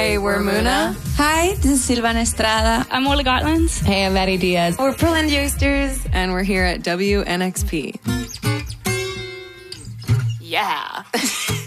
Hey, we're Muna. Hi, this is Silvana Estrada. I'm Ola Gotland. Hey, I'm Maddie Diaz. We're Pearland Youngsters, and we're here at WNXP. Yeah.